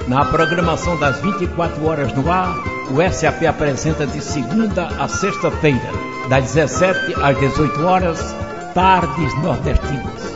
Na programação das 24 horas no ar, o SAP apresenta de segunda a sexta-feira, das 17 às 18 horas, Tardes Nordestinas.